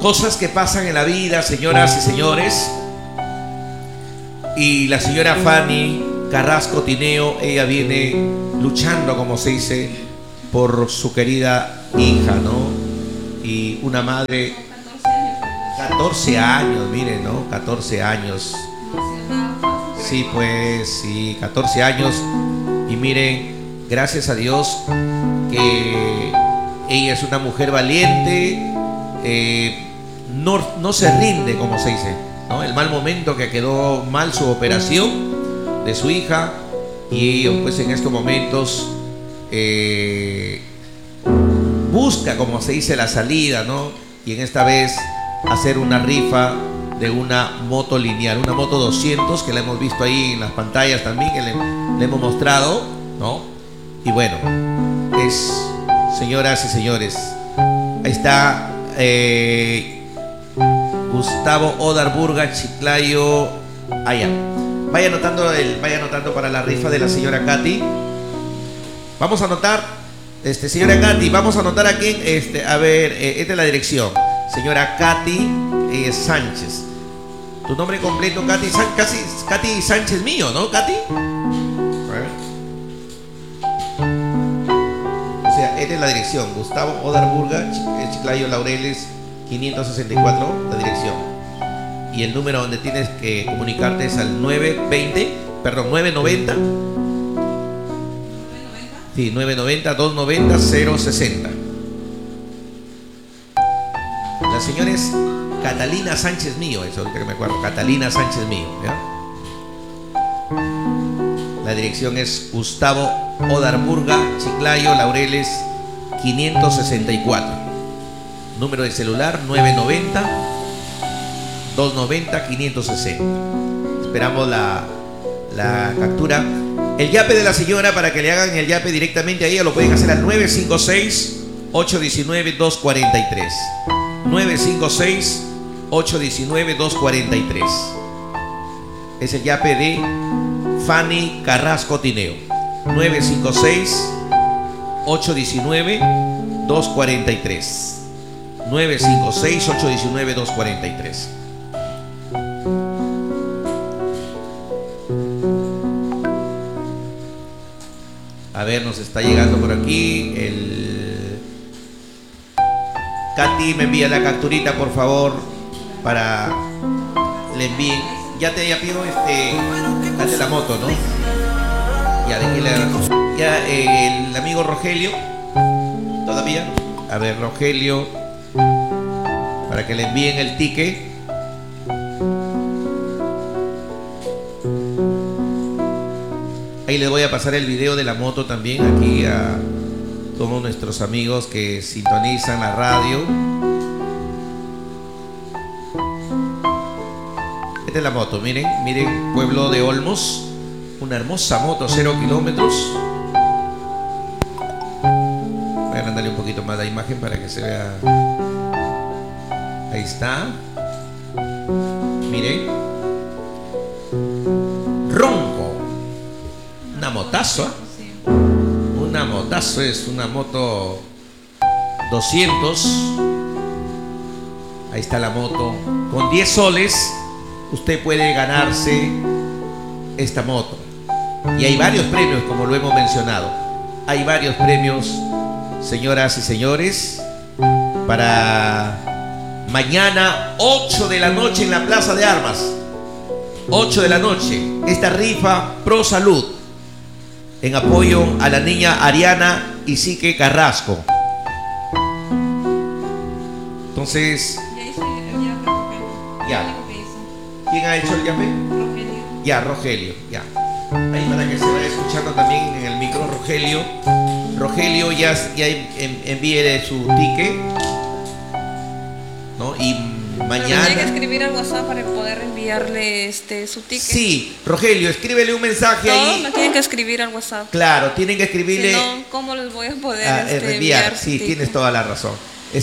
cosas que pasan en la vida, señoras y señores. Y la señora Fanny Carrasco Tineo, ella viene luchando, como se dice, por su querida hija, ¿no? Y una madre, 14 años, miren, ¿no? 14 años. Sí, pues, sí, 14 años. Y miren, gracias a Dios que ella es una mujer valiente, no se rinde, como se dice, ¿no? El mal momento que quedó mal su operación de su hija, y pues en estos momentos busca, como se dice, la salida, ¿no? Y en esta vez hacer una rifa de una moto lineal, una moto 200, que la hemos visto ahí en las pantallas también, que le hemos mostrado, ¿no? Y bueno, es, señoras y señores, ahí está Gustavo Odarburga Chiclayo. Allá. Vaya anotando para la rifa de la señora Katy. Vamos a anotar, señora Katy, vamos a anotar aquí, a ver, esta es la dirección. Señora Katy Sánchez. Tu nombre completo, Katy Sánchez mío, ¿no, Katy? A ver. O sea, esta es la dirección. Gustavo Odarburga, Chiclayo Laureles 564, la dirección. Y el número donde tienes que comunicarte es al 990. Sí, 990-290-060. La señora es Catalina Sánchez Mío, eso ahorita que me acuerdo, Catalina Sánchez Mío, ¿ya? La dirección es Gustavo Odarburga, Chiclayo, Laureles 564. Número de celular 990-290-560. Esperamos la captura. El yape de la señora, para que le hagan el yape directamente a ella, lo pueden hacer al 956-819-243. 956-819-243. Es el yape de Fanny Carrasco Tineo. 956-819-243. 956-819-243. A ver, nos está llegando por aquí Katy me envía la capturita, por favor, para le envíen. Ya pido date la moto, ¿no? Ya el amigo Rogelio todavía. A ver, Rogelio, para que le envíen el ticket. Ahí les voy a pasar el video de la moto también aquí a todos nuestros amigos que sintonizan la radio. Esta es la moto, miren, Pueblo de Olmos, una hermosa moto, 0 kilómetros. Voy a darle un poquito más de imagen para que se vea. Ahí está. Miren, Ronco, una motazo, una motazo, es una moto 200. Ahí está la moto. Con 10 soles usted puede ganarse esta moto. Y hay varios premios, como lo hemos mencionado. Hay varios premios, señoras y señores, para mañana 8 de la noche en la Plaza de Armas. 8 de la noche. Esta rifa Pro Salud, en apoyo a la niña Ariana Isique Carrasco. Entonces, ya. ¿Quién ha hecho el yape? Rogelio. Ya, Rogelio, ya. Ahí para que se vaya escuchando también en el micro, Rogelio. Rogelio ya envíe su ticket, ¿no? Y mañana. Tiene que escribir al WhatsApp para poder enviarle su ticket. Sí, Rogelio, escríbele un mensaje ahí. No tienen que escribir al WhatsApp. Claro, tienen que escribirle. Si no, ¿cómo les voy a poder enviar? Sí, tienes toda la razón.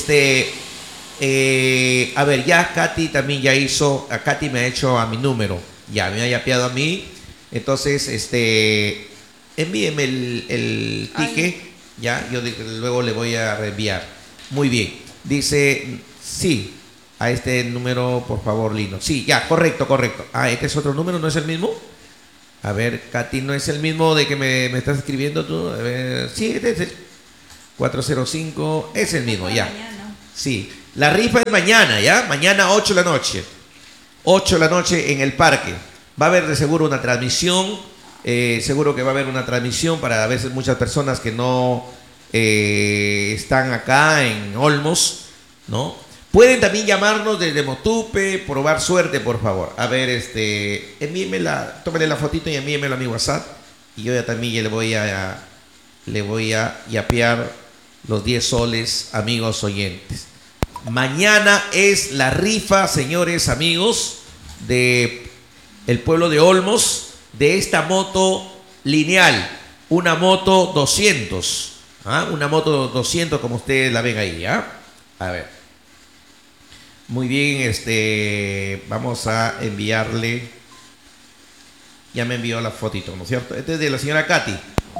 A ver, ya Katy también ya hizo. A Katy me ha hecho a mi número. Ya me ha yapeado a mí. Entonces, envíeme el ticket. Ya, yo luego le voy a reenviar. Muy bien. Dice, sí. a este número, por favor, Lino. Sí, ya, correcto, correcto. Ah, este es otro número, ¿no es el mismo? A ver, Katy, ¿no es el mismo de que me estás escribiendo tú? A ver, sí, este es el 405, es el mismo, ya. Sí, la rifa es mañana, ¿ya? Mañana 8 de la noche. 8 de la noche en el parque. Va a haber de seguro una transmisión. Seguro que va a haber una transmisión para a veces muchas personas que no están acá en Olmos, ¿no? Pueden también llamarnos desde Motupe, probar suerte, por favor. A ver, envíenmela, tómenle la fotito y envíenmela a mi WhatsApp. Y yo ya también ya le voy a yapear los 10 soles, amigos oyentes. Mañana es la rifa, señores amigos, de el pueblo de Olmos, de esta moto lineal, una moto 200, ¿ah? Una moto 200 como ustedes la ven ahí, ¿ah? A ver. Muy bien, vamos a enviarle, ya me envió la fotito, ¿no es cierto? Este es de la señora Katy.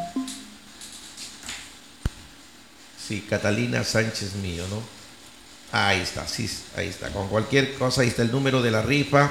Sí, Catalina Sánchez Mío, ¿no? Ahí está, sí, ahí está, con cualquier cosa, ahí está el número de la rifa.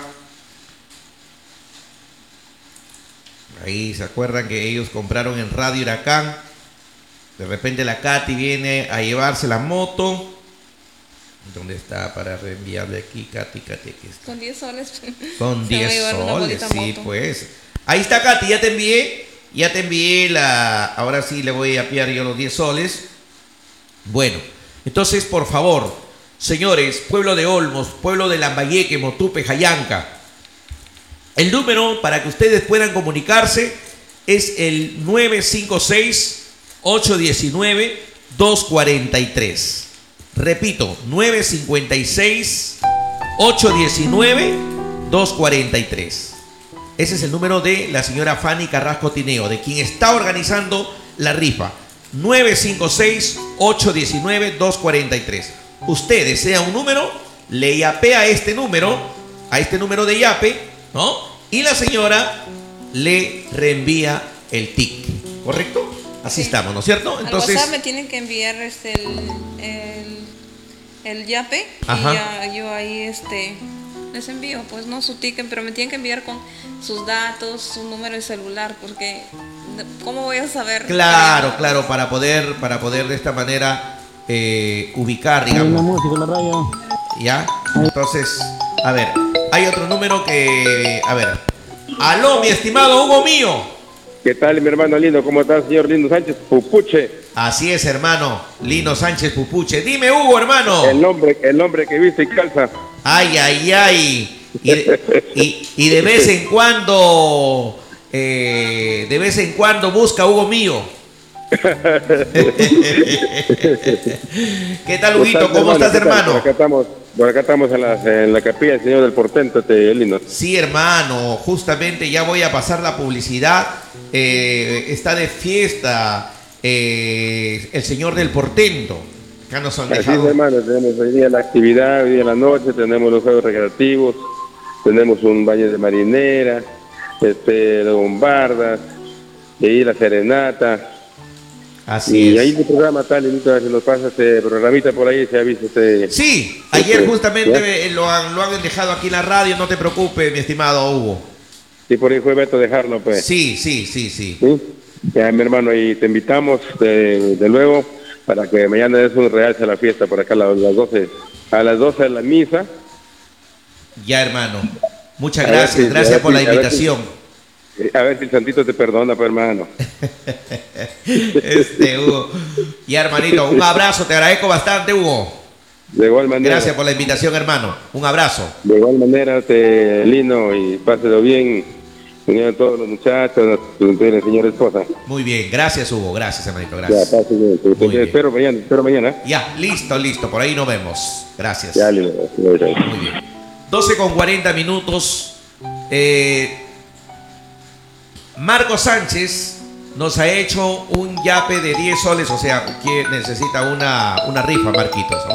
Ahí se acuerdan que ellos compraron en Radio Huracán. De repente la Katy viene a llevarse la moto. ¿Dónde está para reenviarle aquí, Katy? Aquí está. Con 10 soles. Con 10 soles, sí, moto. Pues. Ahí está, Katy, ya te envié la... Ahora sí le voy a enviar yo los 10 soles. Bueno, entonces, por favor, señores, pueblo de Olmos, pueblo de Lambayeque, Motupe, Jayanca, el número para que ustedes puedan comunicarse es el 956-819-243. Repito, 956-819-243. Ese es el número de la señora Fanny Carrasco Tineo, de quien está organizando la rifa. 956-819-243. Usted desea un número, le yapea a este número de yape, ¿no? Y la señora le reenvía el ticket, ¿correcto? Así estamos, ¿no es cierto? Entonces, al WhatsApp me tienen que enviar el yape. Ajá. Y ya, yo ahí les envío, pues no su ticket, pero me tienen que enviar con sus datos, su número de celular, porque ¿cómo voy a saber? Claro, para poder de esta manera ubicar, digamos. ¿Ya? Entonces, a ver, hay otro número que... A ver. Aló, mi estimado Hugo mío. ¿Qué tal, mi hermano Lino? ¿Cómo está, señor Lino Sánchez Pupuche? Así es, hermano. Lino Sánchez Pupuche. Dime, Hugo, hermano. El hombre que viste y calza. Ay, ay, ay. Y de vez en cuando... busca Hugo mío. ¿Qué tal, Huguito? ¿Cómo estás, hermano? Por acá estamos en la capilla del Señor del Portento, Lino. Sí, hermano, justamente ya voy a pasar la publicidad. Está de fiesta el Señor del Portento. Acá nos han dejado. Así es, hermano, tenemos hoy día la actividad, hoy día en la noche, tenemos los juegos recreativos, tenemos un baño de marinera, las bombardas, y ahí la serenata. Así y es. ahí el programa tal, y se nos pasa programita por ahí, se ha visto Sí, ayer justamente lo han dejado aquí en la radio, no te preocupes, mi estimado Hugo. Sí, por ahí fue Beto dejarlo, pues. Sí. Ya, mi hermano, y te invitamos de luego para que mañana es un realce a la fiesta por acá a las 12. A las 12 de la misa. Ya, hermano. Muchas gracias, gracias por la invitación. A ver si el santito te perdona, pues, hermano. Hugo. Ya, hermanito, un abrazo, te agradezco bastante, Hugo. De igual manera. Gracias por la invitación, hermano. Un abrazo. De igual manera, Lino, y páselo bien. Uniendo a todos los muchachos, la señora esposa. Muy bien, gracias, Hugo. Gracias, hermanito, gracias. Ya, pase bien. Espero mañana. Ya, listo. Por ahí nos vemos. Gracias. Ya, Lino. Muy bien. 12:40. Marco Sánchez nos ha hecho un yape de 10 soles, o sea, que necesita una rifa, Marquitos.